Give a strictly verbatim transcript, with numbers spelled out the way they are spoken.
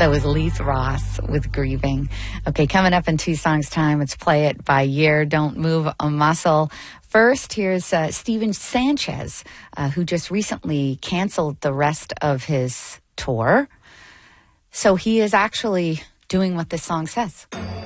That was Leith Ross with Grieving. Okay, coming up in two songs' time, it's Play It by Year, Don't Move a Muscle. First, here's uh, Steven Sanchez, uh, who just recently canceled the rest of his tour. So he is actually doing what this song says.